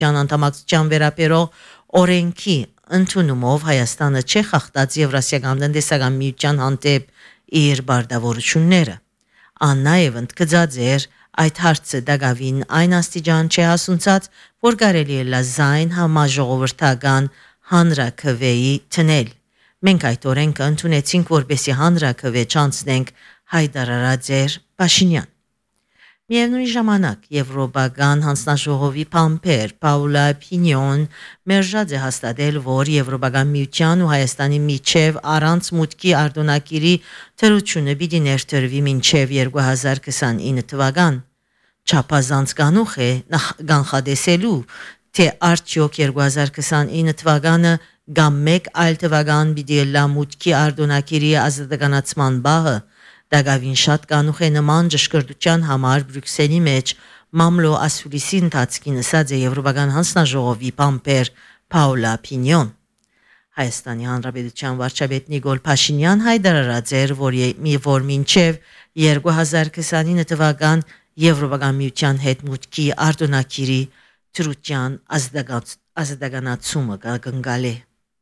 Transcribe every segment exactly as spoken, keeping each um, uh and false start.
անդամակցության վերաբերող օրենքի ընդունումով Հայաստանը չէ խախտած Եվրասիական տնտեսական միության հանդեպ իր բարդավորությունները։ Ան նաև ընդգծած էր այդ հարցը դակավին այն աստիճան չէ հասունցած, որ կարելի է լազայն համաժողովրդական հանրաքվեի տնել։ Մենք այդ օրենքը ընդունեցինք, որպեսզի հանրաքվե չանցնենք, հայտարարած էր Փաշինյան։ Միևնույն ժամանակ Եվրոպական հանձնաժողովի փամփեր Պաուլա Փինյոն մերժած է հաստատել, որ Եվրոպական միության ու Հայաստանի միջև առանց մուտքի արտոնակիրի թրությունը պիտի ներդրվի մինչև երկու հազար քսանինը թվական։ Չափազանց կանուխ է կանխատեսելու, թե արդյոք երկու հազար քսանինը թվականը կամ մեկ այլ թվական պիտի լա մուտքի արտոնակիրի ազատականացման բահը։ Դակավին շատ կանուխ է նման ճշգրտության համար Բրյուսելի մեջ մամլո ասուլիսի ընթացքին ասած է Եվրոպական հանձնաժողովի փամփեր Պաուլա Փինյոն։ Հայաստանի Հանրապետության վարչապետ Նիկոլ Փաշինյան հայտարարած էր, որ մի որ մինչև երկու հազար քսանինը թվական Եվրոպական միության հետ մուտքի արտոնակիրի թրության ազատականացումը կգնգալի։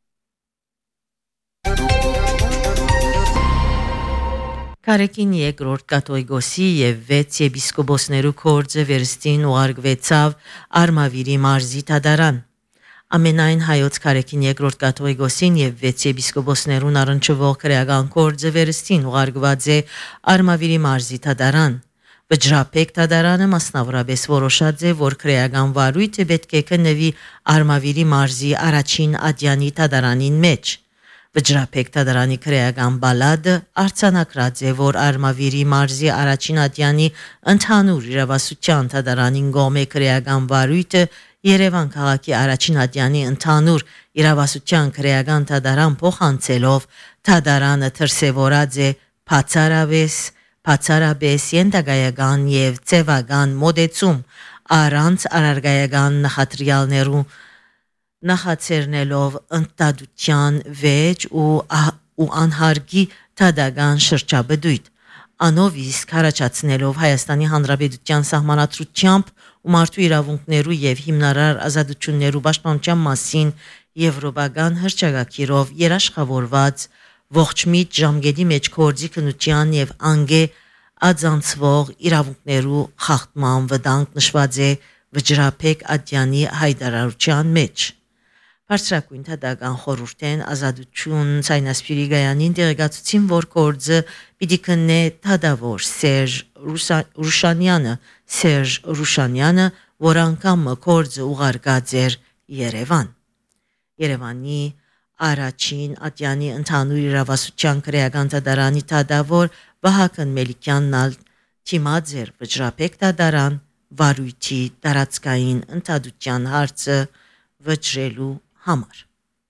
Կարեկին երկրորդ կաթողիկոսի եւ վեց եպիսկոպոսներու կորձը վերստին ուղարկվեցավ Արմավիրի մարզի թադարան։ Ամենայն հայոց Կարեկին երկրորդ կաթողիկոսին եւ վեց եպիսկոպոսներուն առնչվող քրեական կորձը վերստին ուղարկված է Արմավիրի մարզի թադարան։ Վճռապեկ թադարանը մասնավորապես որոշած է, որ քրեական վարույթը պետք է կնվի Արմավիրի մարզի առաջին ադյանի թադարանին մեջ։ Վճռապեկ թադարանի քրեական բալադը արձանագրած է, որ Արմավիրի մարզի առաջին ադյանի ընդհանուր իրավասության թադարանին գոմե քրեական վարույթը Երևան քաղաքի առաջին ադյանի ընդհանուր իրավասության քրեական թադարան փոխանցելով թադարանը դրսևորած է բացառապես բացառապես ենթակայական եւ ծևական մոդեցում առանց արարգայական նախատրյալներու նախաձեռնելով ընտադության վեճ ու, ու անհարգի թադական շրջաբդույթ անով իսկ հարաճացնելով Հայաստանի Հանրապետության սահմանադրությամբ ու մարդու իրավունքներու եւ հիմնարար ազատություններու պաշտպանության մասին եվրոպական հռչակագիրով երաշխավորված ողջմիտ ժամկետի մեջ կորձի քննության եւ անգե adzանցվող իրավունքներու խախտման վտանգ նշված է վճռապեկ ադյանի հայտարարության մեջ։ Բարձրակույն թադական խորհուրդեն ազատություն ցայնասպիրի գայանին դեղեկացուցին, որ կորձը պիտի քննե թադավոր Սերժ Ռուշանյանը, Սերժ Ռուշանյանը, որ անգամ կորձը ուղարկած էր Երևան։ Երևանի առաջին ադյանի ընդհանուր իրավասության քրեական թադարանի թադավոր Վահագն Մելիքյանն թիմած էր վճռապեկ թադարան վարույթի տարածքային ընդհանրության հարցը վճռելու համար։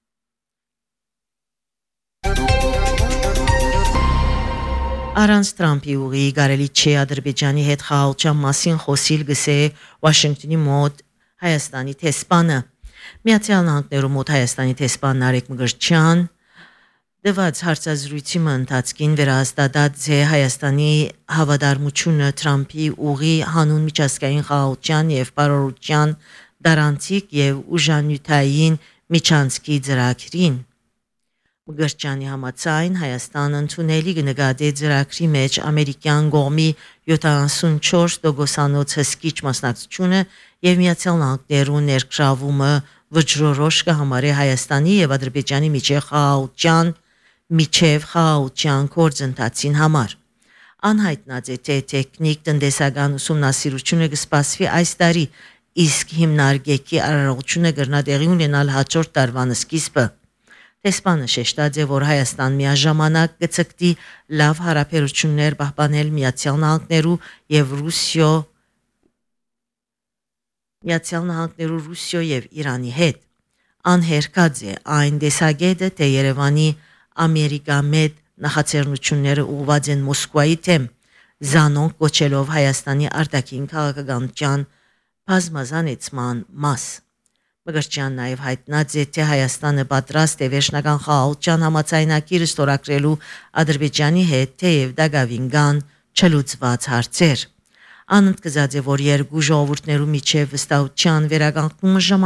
Առանց Թրամփի ուղի կարելի չէ Ադրբեջանի հետ խաղաղության մասին խոսիլ գսե Վաշինգտոնի մոտ Հայաստանի տեսփանը։ Միացյալ Նահանգներու մոտ Հայաստանի տեսփան Նարեկ Մկրտչյան դված հարցազրույցի ընթացքին վերահաստատած է Հայաստանի հավատարմությունը Թրամփի ուղի հանուն միջազգային խաղաղության եւ բարօրության դարանցիկ եւ ուժանյութային միջանցքի ծրագրին։ Մկրտչյանի համաձայն Հայաստանը ընդունելի կնկատի ծրագրի մեջ ամերիկյան կողմի յոթանասունչորս տոկոսանոց հսկիչ մասնակցությունը եւ Միացյալ Նահանգներու ներգրավումը վճռորոշ կհամարի Հայաստանի եւ Ադրբեջանի միջև խաղաղության միջև խաղաղության գործընթացին համար։ Անհայտնած է թե տեխնիկ տնտեսական ուսումնասիրությունը կսպասվի այս տարի, իսկ հիմնարկեկի արարողությունը կրնա տեղի ունենալ հաջորդ տարվան սկիզբը։ Տեսփանը շեշտած է, որ Հայաստան միաժամանակ կցկտի լավ հարաբերություններ պահպանել Միացյալ Նահանգներու եւ Ռուսիո Միացյալ Նահանգներու Ռուսիո եւ Իրանի հետ։ Անհերքած է այն դեսագետը, թե Երևանի Ամերիկա մեծ նախաձեռնությունները ուղղված են Մոսկվայի թեմ, զանոնք կոչելով Հայաստանի արտաքին քաղաքականության բազմազանեցման մաս։ Մկրտչյան նաև հայտնած է, թե Հայաստանը պատրաստ է վերջնական խաղաղության համաձայնագիր ստորագրելու Ադրբեջանի հետ, թեև դակավին կան չլուծված հարցեր։ Անընդգծած է, որ երկու ժողովուրդներու միջև վստահության վերականգնումը